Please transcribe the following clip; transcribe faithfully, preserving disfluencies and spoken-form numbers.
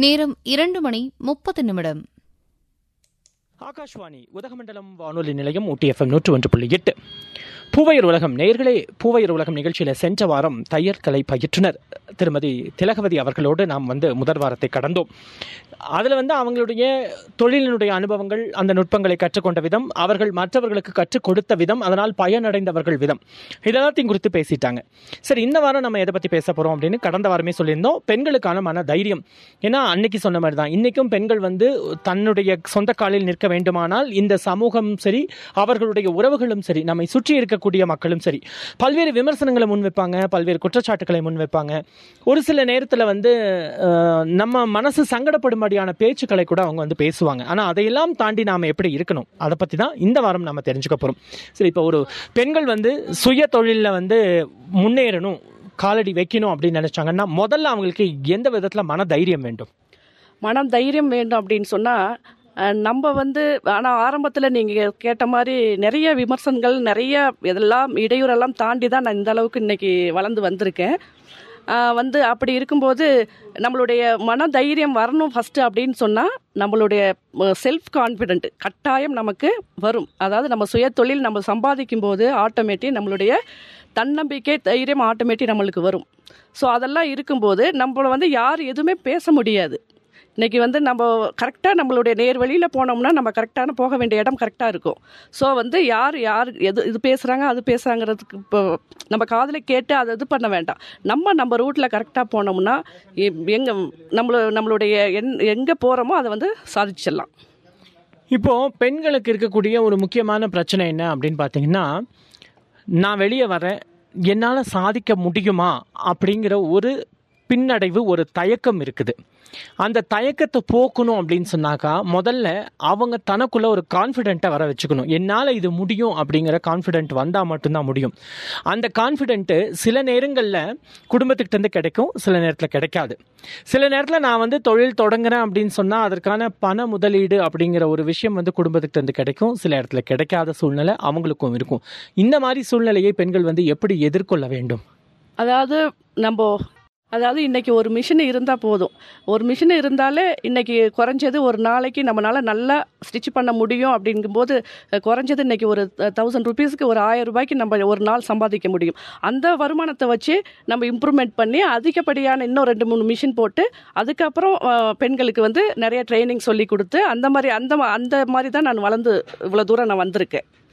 நேரம் இரண்டு மணி முப்பது நிமிடம். ஆகாஷ்வாணி உதகமண்டலம் வானொலி நிலையம் ஊட்டி எஃப்எம் நூற்று ஒன்று புள்ளி எட்டு. பூவையர் உலகம் நேயர்களே, பூவையர் உலகம் நிகழ்ச்சியில் சென்ற வாரம் தையல் கலை பயிற்றுனர் திருமதி திலகவதி அவர்களோடு நாம் வந்து முதல் வாரத்தை கடந்தோம். அதில் வந்து அவங்களுடைய தொழிலினுடைய அனுபவங்கள், அந்த நுட்பங்களை கற்றுக்கொண்ட விதம், அவர்கள் மற்றவர்களுக்கு கற்றுக் கொடுத்த விதம், அதனால் பயனடைந்தவர்கள் விதம், இதெல்லாத்தையும் குறித்து பேசிட்டாங்க. சரி, இந்த வாரம் நம்ம எதை பற்றி பேச போகிறோம் அப்படின்னு கடந்த வாரமே சொல்லியிருந்தோம். பெண்களுக்கான மன தைரியம். ஏன்னா அன்னைக்கு சொன்ன மாதிரி தான் இன்றைக்கும் பெண்கள் வந்து தன்னுடைய சொந்த காலில் நிற்க வேண்டுமானால் இந்த சமூகம் சரி, அவர்களுடைய உறவுகளும் சரி, நம்மை சுற்றி இருக்கக்கூடிய மக்களும் சரி, பல்வேறு விமர்சனங்களை முன்வைப்பாங்க, பல்வேறு குற்றச்சாட்டுகளை முன்வைப்பாங்க. ஒரு சில நேரத்தில் வந்து நம்ம மனசு சங்கடப்படும்படியான பேச்சுக்களை கூட அவங்க வந்து பேசுவாங்க. ஆனால் அதையெல்லாம் தாண்டி நாம் எப்படி இருக்கணும், அதை பற்றி தான் இந்த வாரம் நம்ம தெரிஞ்சுக்க போகிறோம். சரி, இப்போ ஒரு பெண்கள் வந்து சுய தொழிலில் வந்து முன்னேறணும், காலடி வைக்கணும் அப்படின்னு நினைச்சாங்கன்னா முதல்ல அவங்களுக்கு எந்த விதத்தில் மன தைரியம் வேண்டும்? மன தைரியம் வேண்டும் அப்படின்னு சொன்னால், நம்ம வந்து ஆனால் ஆரம்பத்தில் நீங்கள் கேட்ட மாதிரி நிறைய விமர்சனங்கள், நிறைய இதெல்லாம் இடையூறெல்லாம் தாண்டி தான் நான் இந்த அளவுக்கு இன்றைக்கி வளர்ந்து வந்திருக்கேன். வந்து அப்படி இருக்கும்போது நம்மளுடைய மன தைரியம் வரணும் ஃபஸ்ட்டு அப்படின்னு சொன்னால், நம்மளுடைய செல்ஃப் கான்ஃபிடென்ட் கட்டாயம் நமக்கு வரும். அதாவது நம்ம சுய தொழில் நம்ம சம்பாதிக்கும் போது ஆட்டோமேட்டிக் நம்மளுடைய தன்னம்பிக்கை, தைரியம் ஆட்டோமேட்டிக் நம்மளுக்கு வரும். ஸோ அதெல்லாம் இருக்கும்போது நம்மளை வந்து யார் எதுவுமே பேச முடியாது. இன்றைக்கி வந்து நம்ம கரெக்டாக நம்மளுடைய நேர் வழியில் போனோம்னா நம்ம கரெக்டான போக வேண்டிய இடம் கரெக்டாக இருக்கும். ஸோ வந்து யார் யார் எது இது பேசுகிறாங்க அது பேசுகிறாங்கிறதுக்கு இப்போ நம்ம காதில் கேட்டு அதை இது பண்ண வேண்டாம். நம்ம நம்ம ரூட்டில் கரெக்டாக போனோம்னா எங்கே நம்மள நம்மளுடைய என் எங்கே போகிறோமோ அதை வந்து சாதிச்சிடலாம். இப்போது பெண்களுக்கு இருக்கக்கூடிய ஒரு முக்கியமான பிரச்சனை என்ன அப்படின்னு பார்த்தீங்கன்னா, நான் வெளியே வரேன், என்னால் சாதிக்க முடியுமா அப்படிங்கிற ஒரு பின்னடைவு, ஒரு தயக்கம் இருக்குது. அந்த தயக்கத்தை போக்கணும் அப்படின்னு சொன்னாக்கா முதல்ல அவங்க தனக்குள்ள ஒரு கான்ஃபிடென்ட்டை வர வச்சுக்கணும். என்னால் இது முடியும் அப்படிங்கிற கான்ஃபிடென்ட் வந்தால் மட்டும்தான் முடியும். அந்த கான்ஃபிடென்ட்டு சில நேரங்களில் குடும்பத்துக்கிட்டேருந்து கிடைக்கும், சில நேரத்தில் கிடைக்காது. சில நேரத்தில் நான் வந்து தொழில் தொடங்குறேன் அப்படின்னு சொன்னால் அதற்கான பண முதலீடு அப்படிங்கிற ஒரு விஷயம் வந்து குடும்பத்துக்கிட்டேருந்து கிடைக்கும், சில இடத்துல கிடைக்காத சூழ்நிலை அவங்களுக்கும் இருக்கும். இந்த மாதிரி சூழ்நிலையை பெண்கள் வந்து எப்படி எதிர்கொள்ள வேண்டும்? அதாவது நம்ம அதாவது இன்றைக்கி ஒரு மிஷின் இருந்தால் போதும். ஒரு மிஷின் இருந்தாலே இன்றைக்கி குறைஞ்சது ஒரு நாளைக்கு நம்மளால் நல்லா ஸ்டிச் பண்ண முடியும். அப்படிங்கும்போது குறைஞ்சது இன்றைக்கி ஒரு தௌசண்ட் ருபீஸ்க்கு ஒரு ஆயிரம் ரூபாய்க்கு நம்ம ஒரு நாள் சம்பாதிக்க முடியும். அந்த வருமானத்தை வச்சு நம்ம இம்ப்ரூவ்மெண்ட் பண்ணி அதிகப்படியான இன்னும் ரெண்டு மூணு மிஷின் போட்டு அதுக்கப்புறம் பெண்களுக்கு வந்து நிறைய ட்ரைனிங் சொல்லி கொடுத்து அந்த மாதிரி அந்த அந்த மாதிரி தான் நான் வளர்ந்து இவ்வளோ தூரம் நான் வந்திருக்கேன்.